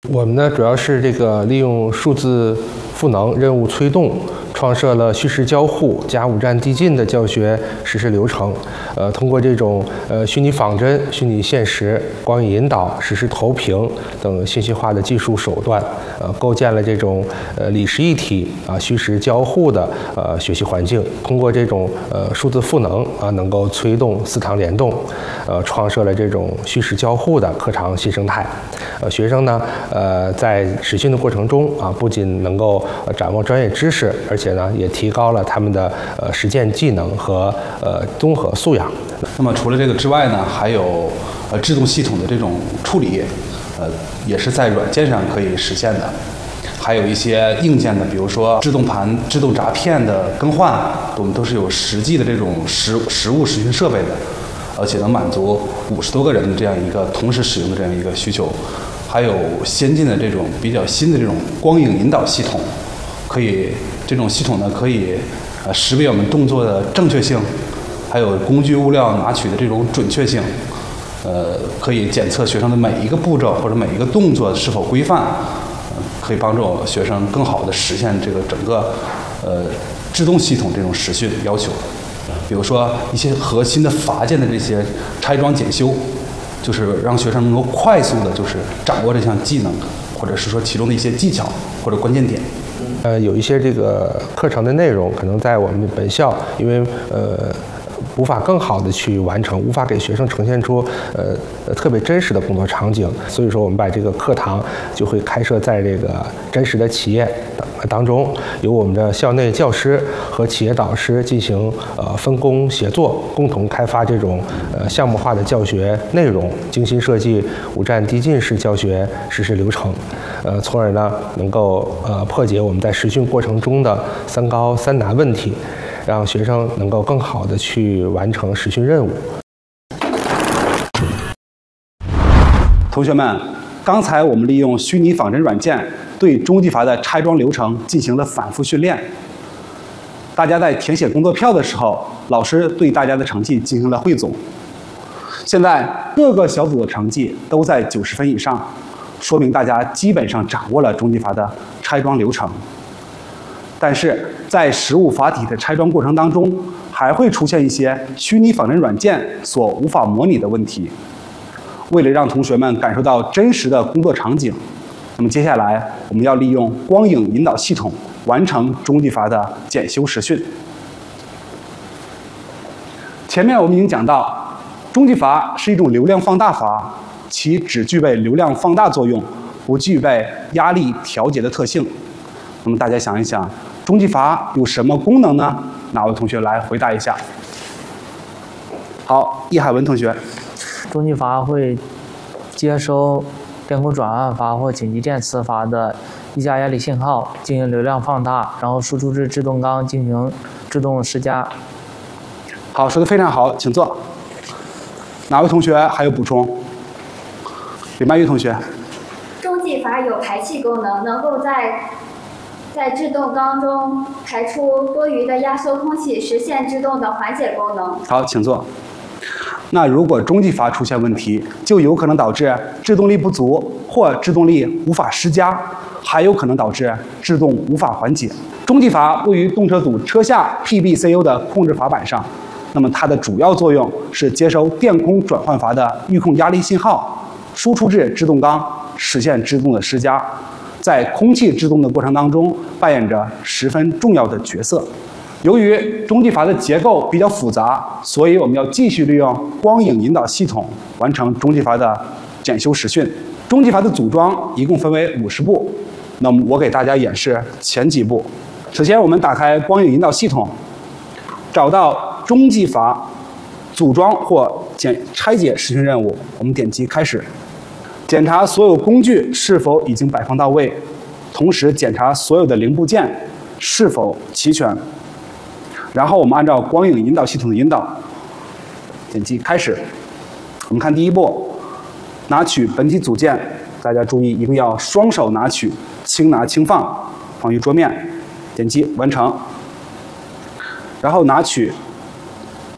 我们呢主要是利用数字赋能任务催动，创设了虚实交互加五站递进的教学实施流程。通过这种虚拟仿真、虚拟现实、光影引导、实时投屏等信息化的技术手段，构建了这种理实一体虚实交互的学习环境。通过这种数字赋能能够催动四堂联动，创设了这种虚实交互的课堂新生态。学生呢在实训的过程中不仅能够掌握专业知识，而且呢也提高了他们的实践技能和综合素养。 那么除了这个之外呢，还有制动系统的这种处理，也是在软件上可以实现的。还有一些硬件的，比如说制动盘、制动闸片的更换，我们都是有实际的这种实物实训设备的，而且能满足50多个人的这样一个同时使用的这样一个需求。还有先进的这种比较新的这种光影引导系统，这种系统呢可以识别我们动作的正确性，还有工具物料拿取的这种准确性，可以检测学生的每一个步骤或者每一个动作是否规范，可以帮助学生更好地实现这个整个制动系统这种实训要求。比如说一些核心的阀件的这些拆装检修，就是让学生能够快速的就是掌握这项技能，或者是说其中的一些技巧或者关键点。 有一些这个课程的内容可能在我们本校，因为无法更好的去完成，无法给学生呈现出特别真实的工作场景，所以说我们把这个课堂就会开设在这个真实的企业当中，由我们的校内教师和企业导师进行分工协作，共同开发这种项目化的教学内容，精心设计五站递进式教学实施流程，从而呢能够破解我们在实训过程中的3高3难问题，让学生能够更好的去完成实训任务。 同学们，刚才我们利用虚拟仿真软件对中技阀的拆装流程进行了反复训练。大家在填写工作票的时候，老师对大家的成绩进行了汇总。现在各个小组的成绩都在90分以上，说明大家基本上掌握了中技阀的拆装流程。但是在实物阀体的拆装过程当中，还会出现一些虚拟仿真软件所无法模拟的问题。为了让同学们感受到真实的工作场景，那么接下来我们要利用光影引导系统完成中技阀的检修实训。前面我们已经讲到，中技阀是一种流量放大阀，其只具备流量放大作用，不具备压力调节的特性。那么大家想一想，中技阀有什么功能呢？哪位同学来回答一下？好，易海文同学。 中技阀会接收电控转换阀或紧急电磁阀的溢价压力信号，进行流量放大，然后输出至制动缸进行制动施加。 好，说得非常好，请坐。哪位同学还有补充？李曼玉同学。 中技阀有排气功能，能够在制动缸中排出多余的压缩空气，实现制动的缓解功能。 好，请坐。那如果中技阀出现问题，就有可能导致制动力不足或制动力无法施加，还有可能导致制动无法缓解。中技阀位于动车组车下 PBCU 的控制阀板上，那么它的主要作用是接收电空转换阀的预控压力信号，输出至制动缸，实现制动的施加，在空气制动的过程当中扮演着十分重要的角色。由于中技阀的结构比较复杂，所以我们要继续利用光影引导系统完成中技阀的检修实训。中技阀的组装一共分为50步，那么我给大家演示前几步。首先，我们打开光影引导系统，找到中技阀组装或拆解实训任务，我们点击开始，检查所有工具是否已经摆放到位，同时检查所有的零部件是否齐全。然后我们按照光影引导系统的引导，点击开始。我们看第一步，拿取本体组件，大家注意一定要双手拿取，轻拿轻放，放于桌面，点击完成。然后拿取